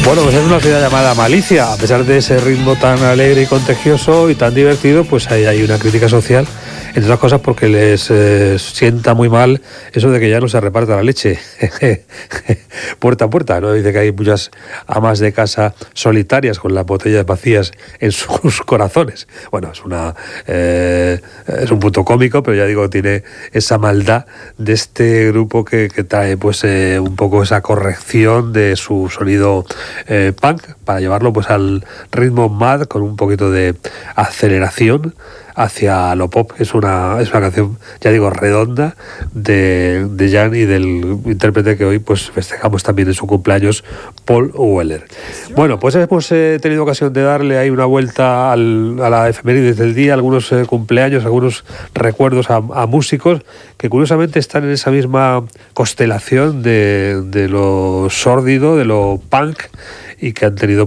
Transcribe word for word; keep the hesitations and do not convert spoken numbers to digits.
Bueno, pues es una ciudad llamada Malicia. A pesar de ese ritmo tan alegre y contagioso y tan divertido, pues hay, hay una crítica social, entre otras cosas porque les eh, sienta muy mal eso de que ya no se reparta la leche puerta a puerta, ¿no? Dice que hay muchas amas de casa solitarias con las botellas vacías en sus corazones. Bueno, es una eh, es un punto cómico, pero ya digo, tiene esa maldad de este grupo que, que trae pues eh, un poco esa corrección de su sonido eh, punk para llevarlo pues al ritmo mad con un poquito de aceleración hacia lo pop. Es una, es una canción, ya digo, redonda de, de Jan y del intérprete que hoy pues festejamos también en su cumpleaños, Paul Weller. Bueno, pues hemos eh, tenido ocasión de darle ahí una vuelta al, a la efemérides del día, algunos eh, cumpleaños, algunos recuerdos a, a músicos que curiosamente están en esa misma constelación de, de lo sórdido, de lo punk, y que han tenido